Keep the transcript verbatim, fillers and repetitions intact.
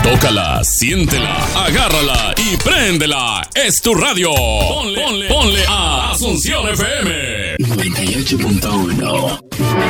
Tócala, siéntela, agárrala y préndela. Es tu radio. Ponle, ponle, ponle a Asunción F M noventa y ocho punto uno.